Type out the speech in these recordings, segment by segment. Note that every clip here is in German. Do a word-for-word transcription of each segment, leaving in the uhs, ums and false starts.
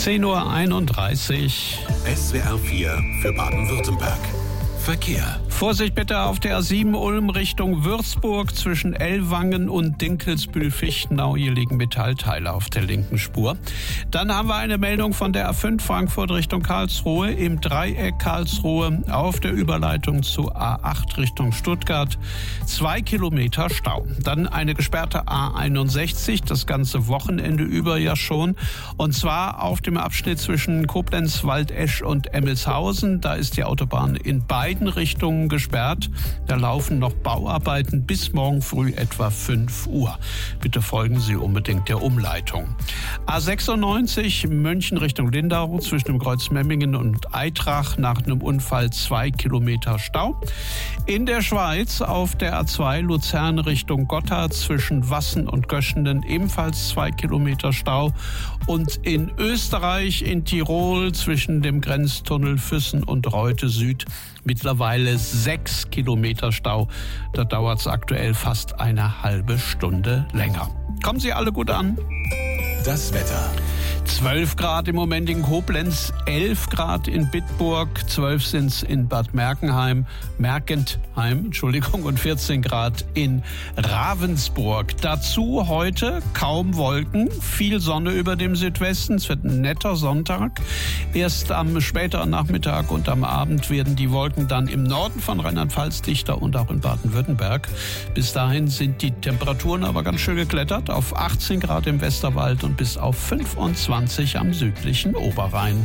zehn Uhr einunddreißig. S W R vier für Baden-Württemberg. Verkehr. Vorsicht bitte auf der A sieben Ulm Richtung Würzburg zwischen Ellwangen und Dinkelsbühl-Fichtenau. Hier liegen Metallteile auf der linken Spur. Dann haben wir eine Meldung von der A fünf Frankfurt Richtung Karlsruhe im Dreieck Karlsruhe auf der Überleitung zu A acht Richtung Stuttgart. Zwei Kilometer Stau. Dann eine gesperrte A einundsechzig, das ganze Wochenende über ja schon. Und zwar auf dem Abschnitt zwischen Koblenz, Waldesch und Emmelshausen. Da ist die Autobahn in beiden Richtungen gesperrt. Da laufen noch Bauarbeiten bis morgen früh etwa fünf Uhr. Bitte folgen Sie unbedingt der Umleitung. A sechsundneunzig München Richtung Lindau zwischen dem Kreuz Memmingen und Eitrach nach einem Unfall zwei Kilometer Stau. In der Schweiz auf der A zwei Luzern Richtung Gotthard zwischen Wassen und Göschenden ebenfalls zwei Kilometer Stau. Und in Österreich, in Tirol zwischen dem Grenztunnel Füssen und Reute Süd mittlerweile sechs Kilometer Stau. Da dauert es aktuell fast eine halbe Stunde länger. Kommen Sie alle gut an. Das Wetter. zwölf Grad im Moment in Koblenz, elf Grad in Bitburg, zwölf sind es in Bad Mergenheim, Mergentheim, Entschuldigung, und vierzehn Grad in Ravensburg. Dazu heute kaum Wolken, viel Sonne über dem Südwesten. Es wird ein netter Sonntag. Erst am späteren Nachmittag und am Abend werden die Wolken dann im Norden von Rheinland-Pfalz dichter und auch in Baden-Württemberg. Bis dahin sind die Temperaturen aber ganz schön geklettert auf achtzehn Grad im Westerwald und bis auf fünfundzwanzig am südlichen Oberrhein.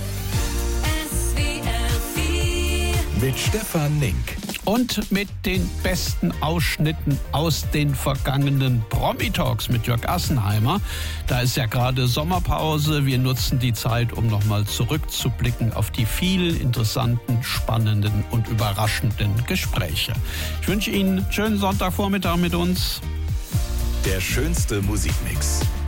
S W R vier Mit Stefan Nink. Und mit den besten Ausschnitten aus den vergangenen Promi-Talks mit Jörg Assenheimer. Da ist ja gerade Sommerpause. Wir nutzen die Zeit, um nochmal zurückzublicken auf die vielen interessanten, spannenden und überraschenden Gespräche. Ich wünsche Ihnen einen schönen Sonntagvormittag mit uns. Der schönste Musikmix.